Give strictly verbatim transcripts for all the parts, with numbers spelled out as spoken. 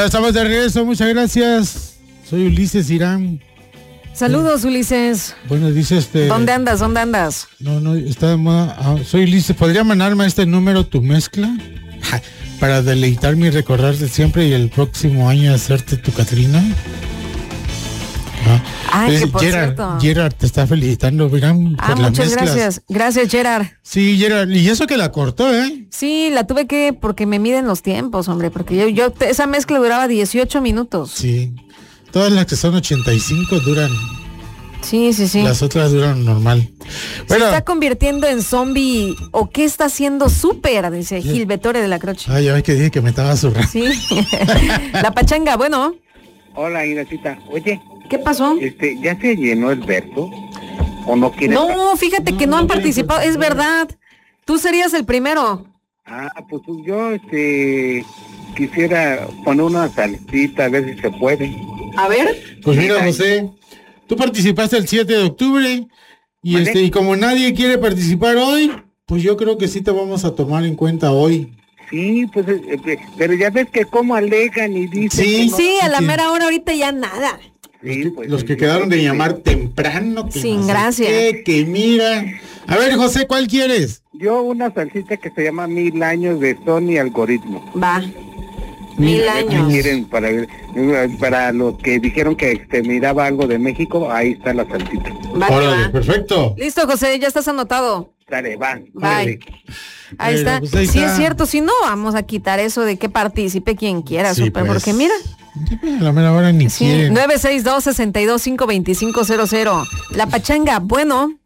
Ya estamos de regreso, muchas gracias. Soy Ulises Irán. Saludos, Ulises. Bueno, dice este... ¿Dónde andas? ¿Dónde andas? No, no, está de moda. Ah, soy Ulises. ¿Podría mandarme a este número tu mezcla? Ja, para deleitarme y recordarte siempre y el próximo año hacerte tu Catrina. Ah, Ay, es, que por Gerard, cierto. Gerard te está felicitando, Irán, Ah, por las muchas mezclas. gracias. Gracias, Gerard. Sí, Gerard, y eso que la cortó, ¿eh? Sí, la tuve que, porque me miden los tiempos, hombre, porque yo, yo, esa mezcla duraba dieciocho minutos. Sí. Todas las que son ochenta y cinco duran. Sí, sí, sí. Las otras duran normal. Bueno, Se está convirtiendo en zombie, ¿o qué está haciendo súper? Dice Gilbertore de la Croce. ay, ya ves que dije que me estaba zurrando. Sí. La pachanga, bueno. Hola, Inesita. Oye, ¿Qué pasó? este, ¿ya se llenó el verso? ¿O no quieres? No, fíjate que no han participado, es verdad. Tú serías el primero. Ah, pues yo, este, quisiera poner una salsita, a ver si se puede. A ver. Pues mira, José, tú participaste el siete de octubre y ¿Vale? este y como nadie quiere participar hoy, pues yo creo que sí te vamos a tomar en cuenta hoy. Sí, pues, eh, eh, pero ya ves que como alegan y dicen... Sí, que no- Sí, a la Sí. mera hora ahorita ya nada. Sí, pues, Los que sí, quedaron de sí. llamar temprano, que Sin no sé gracia. qué, que mira. A ver, José, ¿cuál quieres? Yo una salsita que se llama Mil Años de Sony Algoritmo. Va. Mil A ver si años. quieren, para ver, para los que dijeron que se miraba algo de México, ahí está la salsita. Va, que Órale, va. perfecto. Listo, José, ya estás anotado. Sale, van. Bye. órale. Ahí Bueno, está. pues ahí Sí, está. es cierto, si no, vamos a quitar eso de que participe quien quiera, Sí, súper, pues. porque mira. A la mera hora ni Sí, quieren. nueve seis dos, seis dos cinco, dos cinco cero cero. La pachanga, bueno.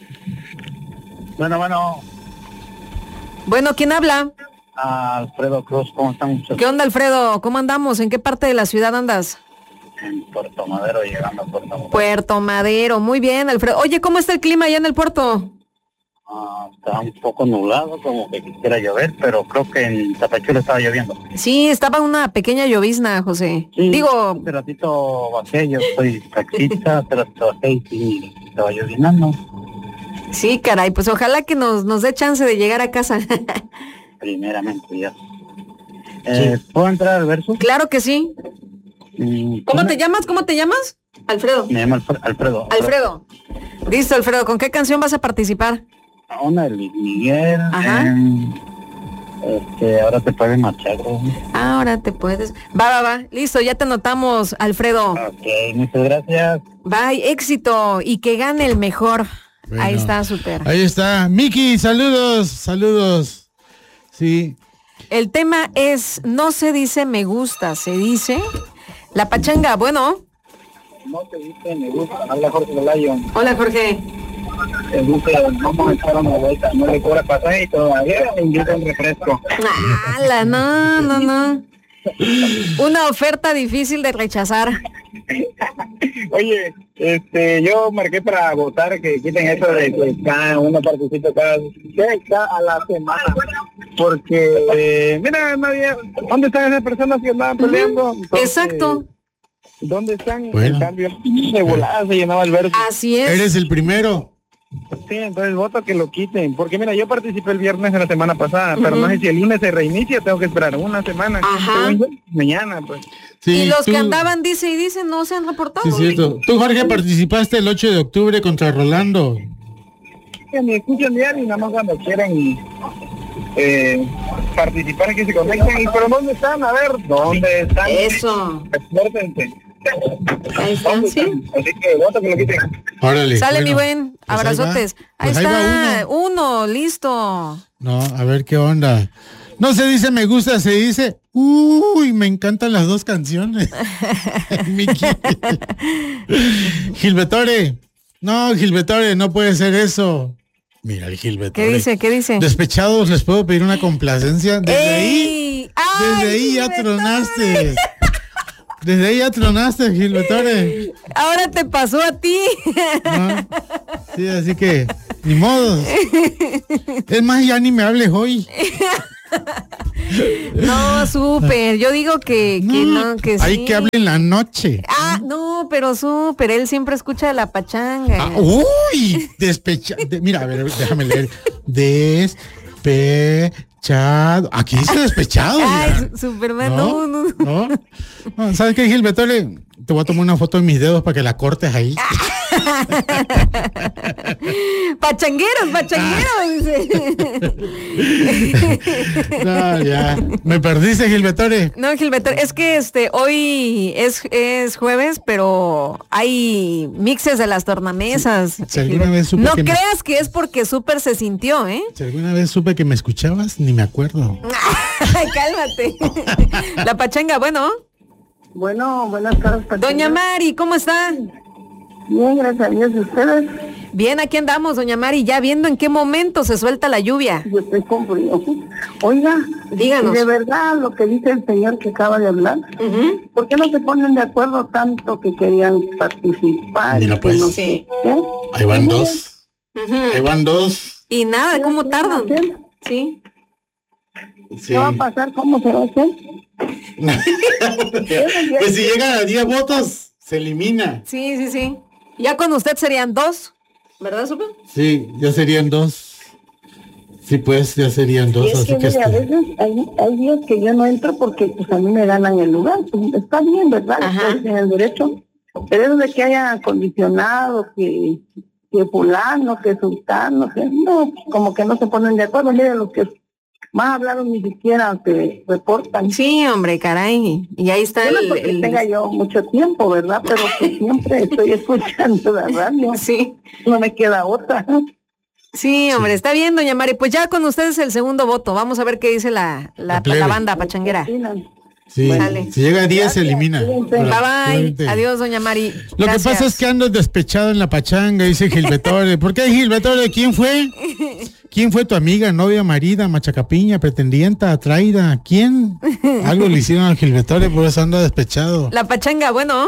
Bueno, bueno, Bueno, ¿quién habla? Alfredo Cruz, ¿cómo están muchachos? ¿Qué onda, Alfredo? ¿Cómo andamos? ¿En qué parte de la ciudad andas? En Puerto Madero, llegando a Puerto Madero. Puerto Madero, muy bien, Alfredo. Oye, ¿cómo está el clima allá en el puerto? Ah, está un poco nublado, como que quisiera llover, pero creo que en Tapachula estaba lloviendo. Sí, estaba una pequeña llovizna, José. Sí, Digo, hace ratito bajé, yo soy taxista, hace ratito bajé y sí, estaba llovinando. sí, caray, pues ojalá que nos, nos dé chance de llegar a casa. Primeramente, ya. Eh, ¿Puedo entrar al verso? Claro que sí. Mm, ¿Cómo una- te llamas? ¿Cómo te llamas? Alfredo. Me llamo Alfredo. Alfredo. Alfredo. Listo, Alfredo. ¿Con qué canción vas a participar? Una de Luis Miguel. Ajá. em, este, ahora te puedes marchar, ¿no? Ahora te puedes. Va, va, va. Listo, ya te anotamos, Alfredo. Ok, muchas gracias. Bye, éxito y que gane el mejor. Bueno. Ahí está, súper. Ahí está. Miki, saludos, saludos. Sí. El tema es, no se dice me gusta, se dice la pachanga. Bueno, No te dice, me gusta, habla Jorge Lion. hola, Jorge. Te gusta, vamos a echar una vuelta, no le cobra pasaje y todavía me invita un refresco. Ala, no, no, no. Una oferta difícil de rechazar. Oye, este, yo marqué para votar que quiten eso de que cada uno participe cada, cada a la semana. Porque, eh, mira, nadie, ¿dónde están esas personas que andaban peleando? Entonces, Exacto. ¿dónde están? Bueno. En cambio, de volada se llenaba el verso. Así es. Eres el primero. Sí, entonces voto que lo quiten. Porque mira, yo participé el viernes de la semana pasada, pero Ujú. no sé si el lunes se reinicia, tengo que esperar una semana. Ajá. Según yo, mañana, pues. Sí, Y los tú- que andaban, dice y dice, no se han reportado. Sí, es cierto. Tú, Jorge, participaste el ocho de octubre contra Rolando. Que ni escuchan diario y nada más cuando quieren eh, participar que se conecten. ¿Y pero dónde están? A ver, ¿dónde están? Eso. Esfuércense. Ahí están, sí. Así que voto que lo quiten. Órale. Sale, bueno, mi buen. pues ahí Abrazotes. va. Ahí Pues ahí va está. uno. Uno, listo. No, a ver qué onda. No se dice me gusta, se dice, uy, me encantan las dos canciones. Miki. Gilbertore. No, Gilbertore, no puede ser eso. Mira el Gilbertore. ¿Qué dice? ¿Qué dice? Despechados, les puedo pedir una complacencia. Desde ahí, ¡Ey! ¡Ay, desde ahí ya Gilbertore! tronaste. Desde ahí ya tronaste, Gilbertore. Ahora te pasó a ti. ¿No? Sí, así que, ni modo. Es más, ya ni me hables hoy. No, súper. Yo digo que, que no, que sí. Hay que hablar en la noche. Ah, no, pero súper. Él siempre escucha de la pachanga. Ah, uy, despecha. de- mira, a ver, déjame leer. Despe. despechado. Aquí dice despechado. Ay, mira. su- Superman, no, no. no. ¿No? No, ¿sabes qué, Gilberto? Le- Te voy a tomar una foto de mis dedos para que la cortes ahí. Pachangueros, pachangueros, dice. No, ya. Me perdiste, Gilberto. No, Gilberto, es que este hoy es, es jueves, pero hay mixes de las tornamesas. Si alguna vez supe No que me- creas que es porque Super se sintió, ¿eh? Si alguna vez supe que me escuchabas, ni me acuerdo. Ay, cálmate. La pachanga, bueno. Bueno, buenas tardes. Patricia. Doña Mari, ¿cómo está? Bien, gracias a Dios. ¿Y ustedes? Bien, aquí andamos, doña Mari, ya viendo en qué momento se suelta la lluvia. Yo estoy con frío. Oiga, Díganos. de verdad lo que dice el señor que acaba de hablar, Ujú. ¿por qué no se ponen de acuerdo tanto que querían participar? Mira, y que pues. no Sí. sé qué? Ahí van dos. Ujú. Ahí van dos. Y nada, ¿cómo ¿Qué va a tardan? hacer? Sí. Sí. ¿Qué va a pasar? ¿Cómo se va a hacer? Pues si llegan a diez votos, se elimina. Sí, sí, sí. Ya con usted serían dos, ¿verdad, Super? Sí, ya serían dos. Sí, pues ya serían dos. Y es Así que, que mire, a este- veces hay, hay días que yo no entro porque pues a mí me ganan el lugar. Pues, está bien, ¿verdad? Ajá. Estoy en el derecho. Pero eso de que haya acondicionado, que, que fulano, que sultano, que no, como que no se ponen de acuerdo. Miren, los que más hablaron ni siquiera se reportan. Sí, hombre, caray. Y ahí está Yo no el... porque el- tenga yo mucho tiempo, ¿verdad? Pero que siempre estoy escuchando la radio. Sí, No me queda otra. sí, hombre, está bien, doña Mari. Pues ya con ustedes el segundo voto. Vamos a ver qué dice la, la, La plebe. la banda pachanguera. sí, Sale. si llega a diez, se elimina. Cuídense. Bye Ahora, bye. claramente. Adiós, doña Mari. Lo Gracias. que pasa es que ando despechado en la pachanga, dice Gilbertore. ¿Por qué, Gilbertore? ¿Quién fue? ¿Quién fue tu amiga, novia, marida, machacapiña, pretendienta, atraída? ¿Quién? Algo le hicieron al Gilbertore, por eso anda despechado. La pachanga, bueno.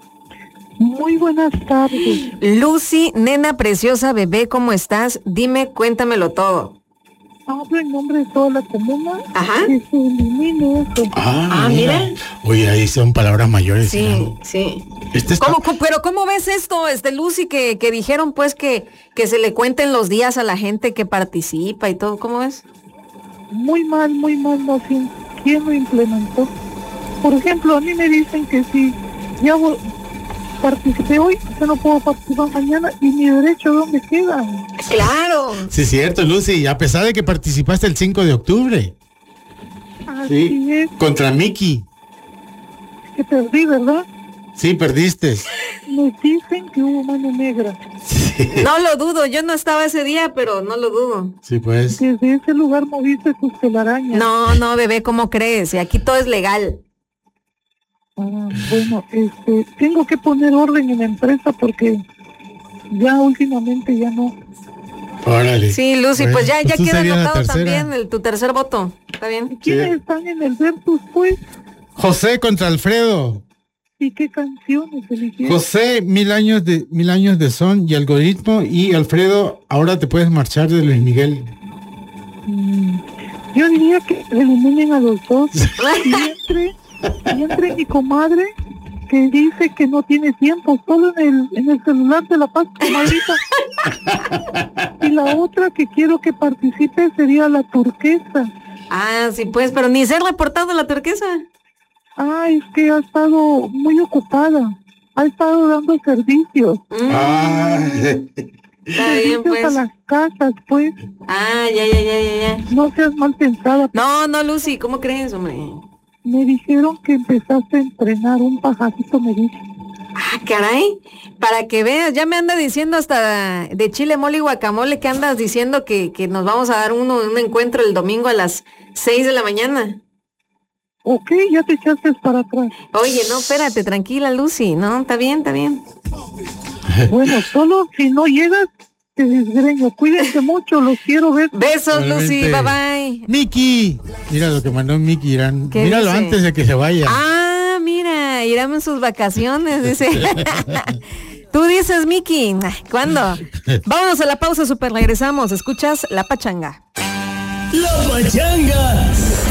Muy buenas tardes. Lucy, nena preciosa, bebé, ¿cómo estás? Dime, cuéntamelo todo. Hablo en nombre de toda la comuna. Ajá. Que se elimine eso. Ah, mira. Oye, ahí son palabras mayores. Sí, ¿no? sí. Este está- ¿Cómo, cómo- pero ¿cómo ves esto, este Lucy, que, que dijeron pues que, que se le cuenten los días a la gente que participa y todo? ¿Cómo ves? Muy mal, muy mal, no sé quién lo implementó. Por ejemplo, a mí me dicen que si ya vo- participé hoy, yo no puedo participar mañana y mi derecho, ¿dónde queda? Claro. Sí, cierto, Lucy, a pesar de que participaste el cinco de octubre. Así Sí. es, Contra Mickey. que perdí, ¿verdad? Sí, perdiste. Me dicen que hubo mano negra. No lo dudo, yo no estaba ese día, pero no lo dudo. Sí, pues. Desde ese lugar moviste tus telarañas. No, no, bebé, ¿cómo crees? Y aquí todo es legal. Ah, bueno, este, tengo que poner orden en la empresa porque ya últimamente ya no. Órale. Sí, Lucy, Bueno, pues ya, ya tú queda serías la anotado tercera. también el, tu tercer voto. ¿Está bien? ¿Quiénes Sí. están en el Versus, pues? José contra Alfredo. ¿Y qué canciones eligieron? José, mil años de mil años de son y algoritmo, y Alfredo, ahora te puedes marchar de Luis Miguel. Mm, yo diría que eliminen a los dos. Y entre, y entre mi comadre, que dice que no tiene tiempo, solo en el, en el celular de la paz, comadrita. Y la otra que quiero que participe sería la turquesa. Ah, sí, pues, pero ni se ha reportado la turquesa. Ah, es que ha estado muy ocupada. Ha estado dando servicios. Mm, Ah, está bien, Servicios a pues. las casas, pues. Ah, ya, ya, ya, ya, ya. No seas mal pensada. No, no, Lucy, ¿cómo crees, hombre? Me dijeron que empezaste a entrenar un pajarito, me dice. Ah, caray, para que veas, ya me anda diciendo hasta de chile, mole y guacamole que andas diciendo que, que nos vamos a dar uno, un encuentro el domingo a las seis de la mañana. Ok, ya te echaste para atrás. Oye, no, espérate, tranquila, Lucy, no, está bien, está bien. Bueno, solo si no llegas, te desgreño. Cuídense mucho, los quiero ver. Besos, Lucy, Igualmente. bye bye. Mickey. Mira lo que mandó Mickey Irán. ¿Qué Míralo dice? antes de que se vaya. Ah, mira, irán en sus vacaciones, dice. Tú dices, Miki, ¿cuándo? Vámonos a la pausa, super regresamos. Escuchas La Pachanga. La Pachanga.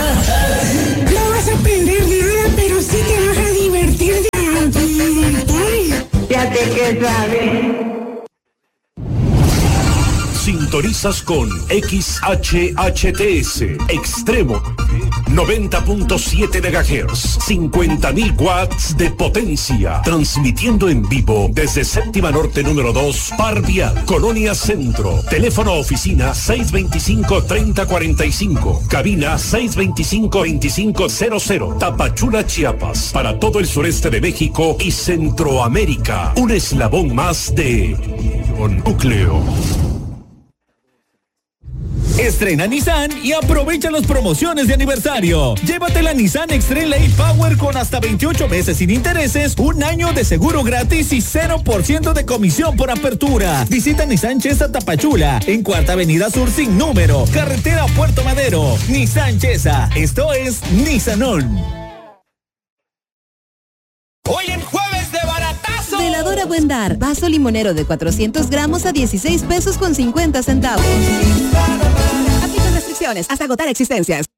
No vas a aprender nada, pero sí te vas a divertir de montón. Fíjate que sabes. sintonizas con X H H T S, Extremo, noventa punto siete megahertz, cincuenta mil watts de potencia, transmitiendo en vivo desde Séptima Norte número dos, Par Vial, Colonia Centro. Teléfono oficina seis veinticinco, treinta cuarenta y cinco, cabina seis veinticinco, veinticinco cero cero, Tapachula, Chiapas, para todo el sureste de México y Centroamérica. Un eslabón más de núcleo. Estrena Nissan y aprovecha las promociones de aniversario. Llévate la Nissan X-Trail Late Power con hasta veintiocho meses sin intereses, un año de seguro gratis y cero por ciento de comisión por apertura. Visita Nissan Chesa Tapachula, en Cuarta Avenida Sur sin número, carretera Puerto Madero. Nissan Chesa, esto es Nissanón. Hoy en jueves de baratazo. Veladora Buen Dar, vaso limonero de cuatrocientos gramos a dieciséis pesos con cincuenta centavos. Aplican restricciones hasta agotar existencias.